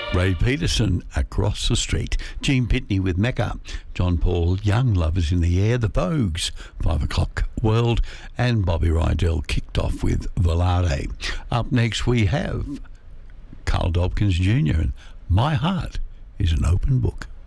Ray Peterson, Across the Street. Gene Pitney with Mecca. John Paul, Young Lovers in the Air. The Vogues, 5 o'clock World. And Bobby Rydell kicked off with Volare. Up next we have Carl Dobkins Jr. and My Heart is an Open Book.